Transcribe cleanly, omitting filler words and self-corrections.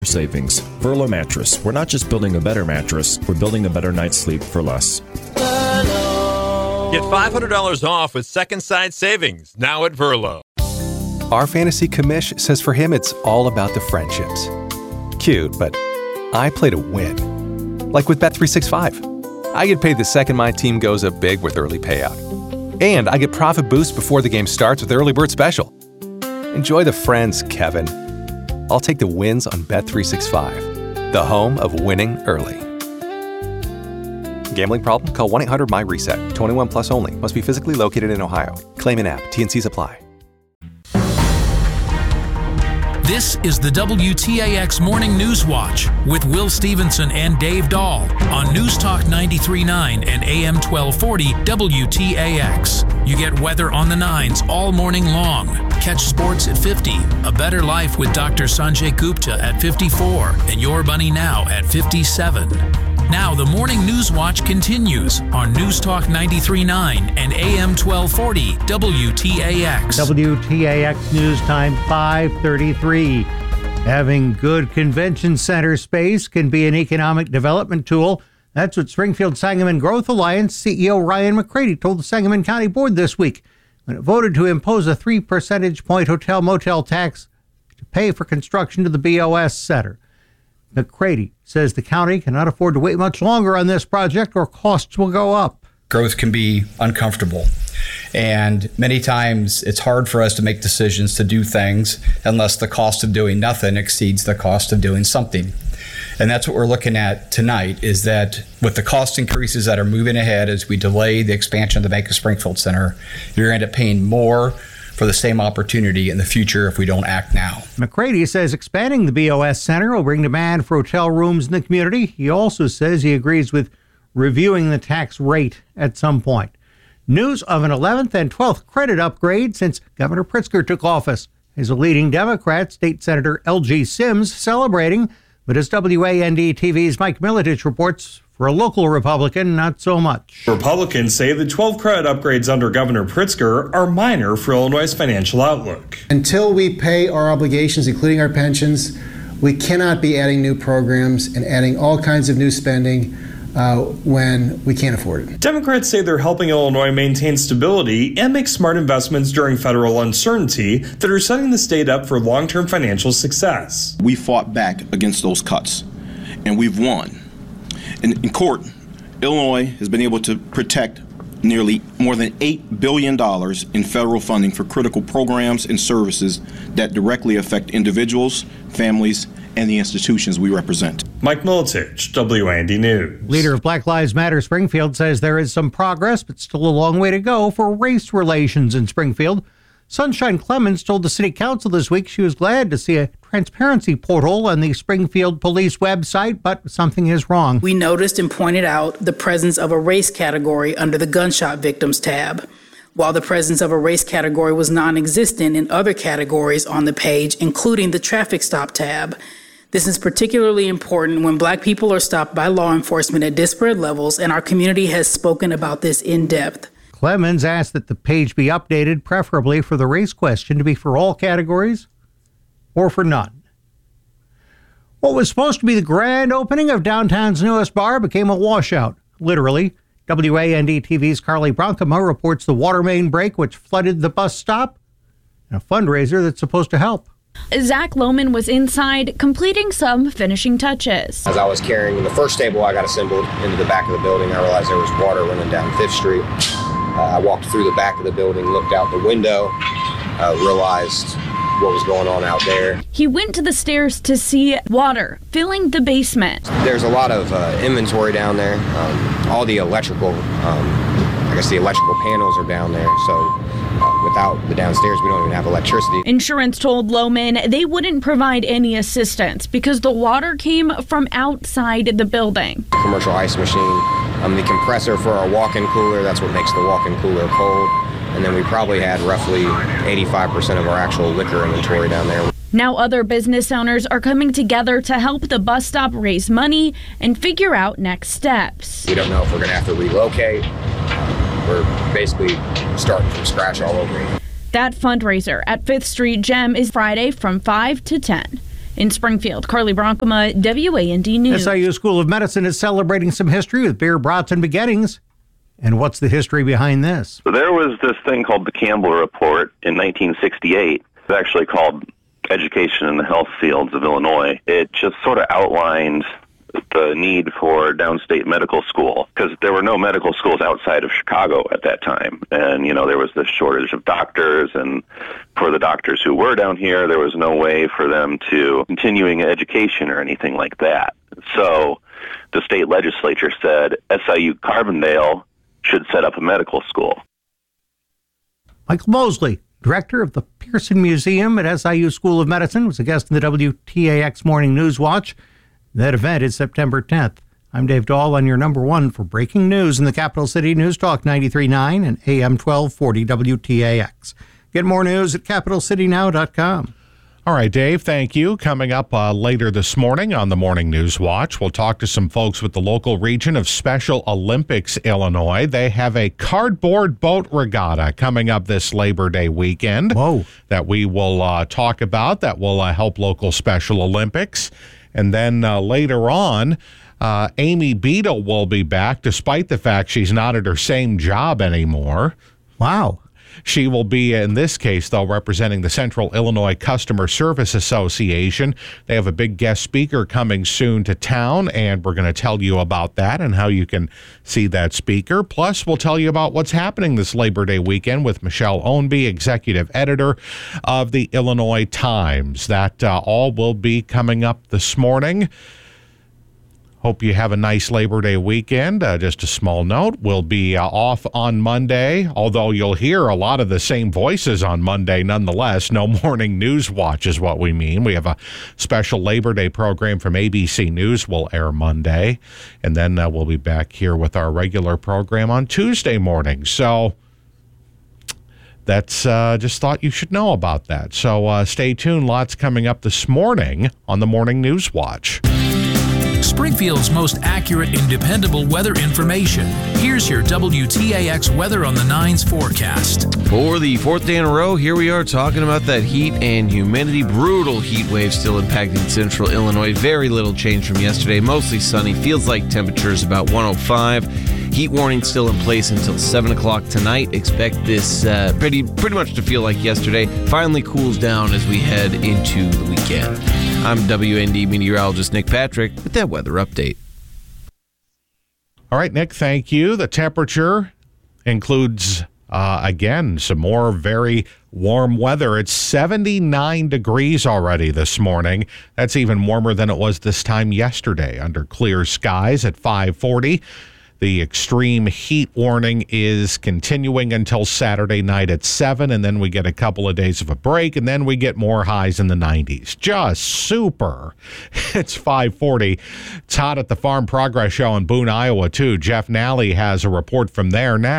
Savings. Verlo Mattress. We're not just building a better mattress, we're building a better night's sleep for less. Get $500 off with Second Side Savings, now at Verlo. Our fantasy commish says for him it's all about the friendships. Cute, but I play to win. Like with Bet365. I get paid the second my team goes up big with early payout. And I get profit boost before the game starts with Early Bird Special. Enjoy the friends, Kevin. I'll take the wins on Bet365, the home of winning early. Gambling problem? Call 1-800-MY-RESET. 21 plus only. Must be physically located in Ohio. Claim in app. T&Cs apply. This is the WTAX Morning News Watch with Will Stevenson and Dave Dahl on News Talk 93.9 and AM 1240 WTAX. You get weather on the nines all morning long. Catch sports at 50, A Better Life with Dr. Sanjay Gupta at 54, and Your Money Now at 57. Now the Morning News Watch continues on News Talk 93.9 and AM 1240 WTAX. WTAX News Time 5:33. Having good convention center space can be an economic development tool. That's what Springfield Sangamon Growth Alliance CEO Ryan McCready told the Sangamon County Board this week when it voted to impose a 3 percentage point hotel-motel tax to pay for construction to the BOS Center. McCready says the county cannot afford to wait much longer on this project or costs will go up. Growth can be uncomfortable, and many times it's hard for us to make decisions to do things unless the cost of doing nothing exceeds the cost of doing something. And that's what we're looking at tonight, is that with the cost increases that are moving ahead as we delay the expansion of the Bank of Springfield Center, you're going to end up paying more for the same opportunity in the future if we don't act now. McCready says expanding the BOS Center will bring demand for hotel rooms in the community. He also says he agrees with reviewing the tax rate at some point. News of an 11th and 12th credit upgrade since Governor Pritzker took office. As a leading Democrat, State Senator L.G. Sims celebrating, but as WAND TV's Mike Militich reports, for a local Republican, not so much. Republicans say the 12 credit upgrades under Governor Pritzker are minor for Illinois' financial outlook. Until we pay our obligations, including our pensions, we cannot be adding new programs and adding all kinds of new spending when we can't afford it. Democrats say they're helping Illinois maintain stability and make smart investments during federal uncertainty that are setting the state up for long-term financial success. We fought back against those cuts, and we've won. In court, Illinois has been able to protect nearly more than $8 billion in federal funding for critical programs and services that directly affect individuals, families, and the institutions we represent. Mike Militich, WAND News. Leader of Black Lives Matter Springfield says there is some progress, but still a long way to go for race relations in Springfield. Sunshine Clemens told the city council this week she was glad to see a transparency portal on the Springfield Police website, but something is wrong. We noticed and pointed out the presence of a race category under the gunshot victims tab, while the presence of a race category was non-existent in other categories on the page, including the traffic stop tab. This is particularly important when Black people are stopped by law enforcement at disparate levels, and our community has spoken about this in depth. Clemens asked that the page be updated, preferably for the race question to be for all categories or for none. What was supposed to be the grand opening of downtown's newest bar became a washout, literally. WAND TV's Carly Bronkema reports the water main break which flooded the bus stop and a fundraiser that's supposed to help. Zach Lohman was inside completing some finishing touches. As I was carrying the first table I got assembled into the back of the building, I realized there was water running down 5th Street. I walked through the back of the building, looked out the window, realized what was going on out there. He went to the stairs to see water filling the basement. There's a lot of inventory down there. All the electrical, the electrical panels are down there. So without the downstairs, we don't even have electricity. Insurance told Lohman they wouldn't provide any assistance because the water came from outside the building. Commercial ice machine, the compressor for our walk-in cooler, that's what makes the walk-in cooler cold. And then we probably had roughly 85% of our actual liquor inventory down there. Now other business owners are coming together to help the bus stop raise money and figure out next steps. We don't know if we're going to have to relocate. We're basically starting from scratch all over again. That fundraiser at 5th Street Gem is Friday from 5 to 10. In Springfield, Carly Bronkema, WAND News. SIU School of Medicine is celebrating some history with beer, brats, and beginnings. And what's the history behind this? So there was this thing called the Campbell Report in 1968. It's actually called Education in the Health Fields of Illinois. It just sort of outlined the need for downstate medical school because there were no medical schools outside of Chicago at that time. And, there was this shortage of doctors, and for the doctors who were down here, there was no way for them to continuing education or anything like that. So the state legislature said SIU Carbondale should set up a medical school. Michael Mosley, director of the Pearson Museum at SIU School of Medicine, was a guest in the WTAX Morning News Watch. That event is September 10th. I'm Dave Dahl on your number one for breaking news in the Capital City News Talk 93.9 and AM 1240 WTAX. Get more news at capitalcitynow.com. All right, Dave, thank you. Coming up later this morning on the Morning News Watch, we'll talk to some folks with the local region of Special Olympics, Illinois. They have a cardboard boat regatta coming up this Labor Day weekend. Whoa. That we will talk about, that will help local Special Olympics. And then later on, Amy Beadle will be back, despite the fact she's not at her same job anymore. Wow. She will be, in this case, though, representing the Central Illinois Customer Service Association. They have a big guest speaker coming soon to town, and we're going to tell you about that and how you can see that speaker. Plus, we'll tell you about what's happening this Labor Day weekend with Michelle Ownby, executive editor of the Illinois Times. That all will be coming up this morning. Hope you have a nice Labor Day weekend. Just a small note, we'll be off on Monday, although you'll hear a lot of the same voices on Monday nonetheless. No Morning News Watch is what we mean. We have a special Labor Day program from ABC News will air Monday, and then we'll be back here with our regular program on Tuesday morning. So that's just thought you should know about that. So stay tuned. Lots coming up this morning on the Morning News Watch. Springfield's most accurate and dependable weather information. Here's your WTAX weather on the 9's forecast. For the fourth day in a row, here we are talking about that heat and humidity. Brutal heat wave still impacting central Illinois. Very little change from yesterday. Mostly sunny. Feels like temperatures about 105. Heat warning still in place until 7 o'clock tonight. Expect this pretty much to feel like yesterday. Finally cools down as we head into the weekend. I'm WND meteorologist Nick Patrick with that weather update. All right, Nick, thank you. The temperature includes, again, some more very warm weather. It's 79 degrees already this morning. That's even warmer than it was this time yesterday under clear skies at 5:40. The extreme heat warning is continuing until Saturday night at 7, and then we get a couple of days of a break, and then we get more highs in the 90s. Just super. It's 5:40. It's hot at the Farm Progress Show in Boone, Iowa, too. Jeff Nally has a report from there next.